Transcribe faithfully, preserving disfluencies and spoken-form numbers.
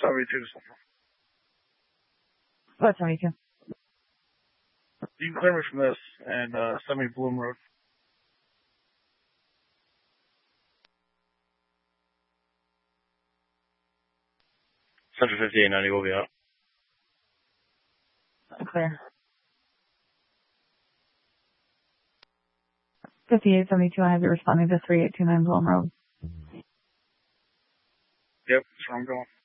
seventy-two. What seventy-two? You can clear me from this and uh, send me Bloom Road. Central fifty-eight ninety will be out. Clear. fifty-eight seventy-two, I have you responding to three eight two nine Bloom Road. Yep, that's where I'm going.